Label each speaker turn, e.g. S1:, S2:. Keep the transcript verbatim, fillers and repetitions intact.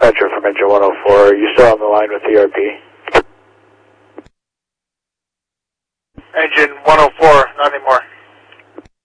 S1: dispatcher from engine one oh four. Are you still on the line with E R P?
S2: Engine one oh four, not anymore.